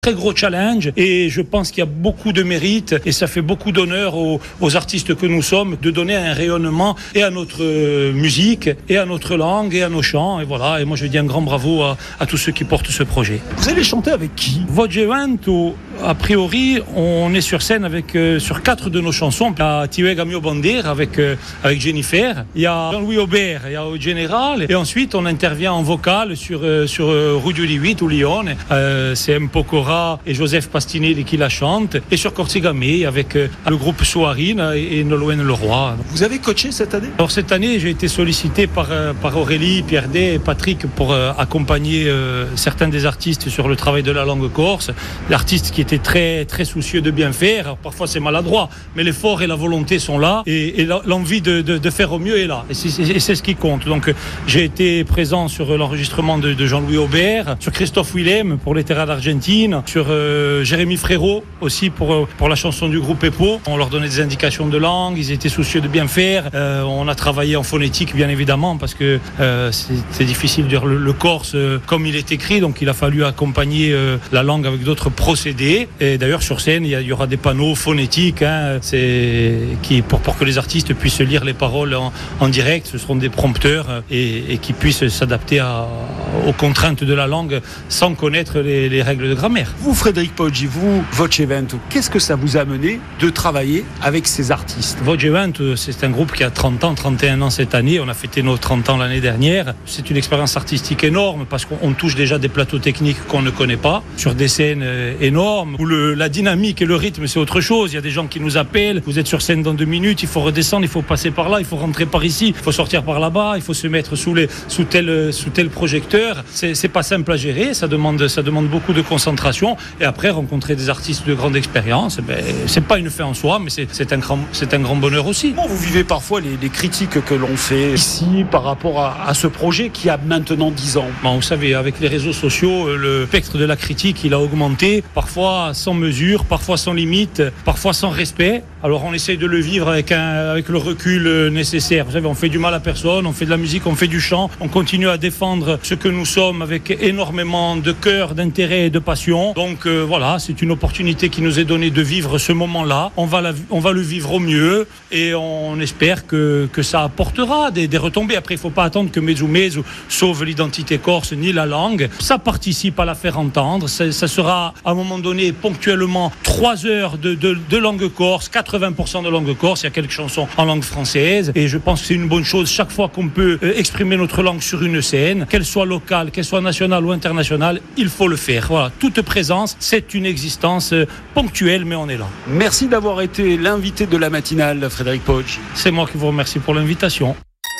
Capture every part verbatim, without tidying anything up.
Très gros challenge et je pense qu'il y a beaucoup de mérite et ça fait beaucoup d'honneur aux, aux artistes que nous sommes de donner un rayonnement et à notre musique et à notre langue et à nos chants et voilà. Et moi je dis un grand bravo à, à tous ceux qui portent ce projet. Vous allez chanter avec qui? Voggevento, a priori on est sur scène avec euh, sur quatre de nos chansons. Il y a Tiwega Mio Bandir avec euh, avec Jennifer, il y a Jean-Louis Aubert, il y a au Général et ensuite on intervient en vocal sur euh, sur euh, Ruggio di Vite ou Lyon. Euh, c'est un Pocora et Joseph Pastinelli qui la chante et sur Corsigame avec euh, le groupe Souarine et, et Nolwenn Leroy. Vous avez coaché cette année? Alors cette année j'ai été sollicité par, euh, par Aurélie, Pierre Day et Patrick pour euh, accompagner euh, certains des artistes sur le travail de la langue corse, l'artiste qui était très très soucieux de bien faire. Alors, parfois c'est maladroit mais l'effort et la volonté sont là et, et l'envie de, de, de faire au mieux est là et c'est, et c'est ce qui compte. Donc euh, j'ai été présent sur l'enregistrement de, de Jean-Louis Aubert, sur Christophe Willem pour les Terras d'Argentine, sur euh, Jérémy Frérot aussi pour, euh, pour la chanson du groupe EPO. On leur donnait des indications de langue, ils étaient soucieux de bien faire. Euh, on a travaillé en phonétique bien évidemment parce que euh, c'est, c'est difficile de dire le, le corse euh, comme il est écrit, donc il a fallu accompagner euh, la langue avec d'autres procédés. Et d'ailleurs sur scène il y, a, il y aura des panneaux phonétiques hein, c'est, qui, pour, pour que les artistes puissent lire les paroles en, en direct. Ce seront des prompteurs euh, et, et qui puissent s'adapter à, aux contraintes de la langue sans connaître les, les règles de grammaire. Vous, Frédéric Poggi, vous, Voggevento, qu'est-ce que ça vous a amené de travailler avec ces artistes? Voggevento, c'est un groupe qui a trente ans, trente et un ans cette année. On a fêté nos trente ans l'année dernière. C'est une expérience artistique énorme parce qu'on touche déjà des plateaux techniques qu'on ne connaît pas, sur des scènes énormes où le, la dynamique et le rythme, c'est autre chose. Il y a des gens qui nous appellent. Vous êtes sur scène dans deux minutes, il faut redescendre, il faut passer par là, il faut rentrer par ici, il faut sortir par là-bas, il faut se mettre sous, les, sous, tel, sous tel projecteur. C'est, c'est pas simple à gérer, ça demande, ça demande beaucoup de concentration. Et après, rencontrer des artistes de grande expérience, ben, c'est pas une fin en soi, mais c'est, c'est, un, grand, c'est un grand bonheur aussi. Comment vous vivez parfois les, les critiques que l'on fait ici par rapport à, à ce projet qui a maintenant dix ans? Bon, vous savez, avec les réseaux sociaux, le spectre de la critique, il a augmenté, parfois sans mesure, parfois sans limite, parfois sans respect. Alors on essaye de le vivre avec, un, avec le recul nécessaire. Vous savez, on fait du mal à personne, on fait de la musique, on fait du chant, on continue à défendre ce que nous sommes avec énormément de cœur, d'intérêt et de passion. Donc euh, voilà, c'est une opportunité qui nous est donnée de vivre ce moment-là. On va, la, on va le vivre au mieux et on espère que, que ça apportera des, des retombées. Après, il ne faut pas attendre que Mezzo Mezzo sauve l'identité corse ni la langue. Ça participe à la faire entendre. Ça, ça sera à un moment donné ponctuellement trois heures de, de, de langue corse, quatre-vingts pour cent de langue corse. Il y a quelques chansons en langue française et je pense que c'est une bonne chose chaque fois qu'on peut euh, exprimer notre langue sur une scène, qu'elle soit locale, qu'elle soit nationale ou internationale, il faut le faire. Voilà, toute présence, c'est une existence euh, ponctuelle, mais on est là. Merci d'avoir été l'invité de la matinale, Frédéric Poggi. C'est moi qui vous remercie pour l'invitation.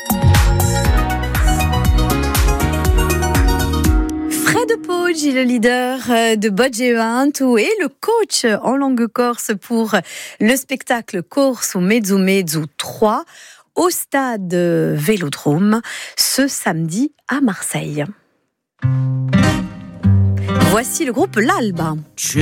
Fred Poggi, le leader de Voggevento et le coach en langue corse pour le spectacle Corso Mezzo Mezzo trois au stade Vélodrome ce samedi à Marseille. Voici le groupe L'Alba.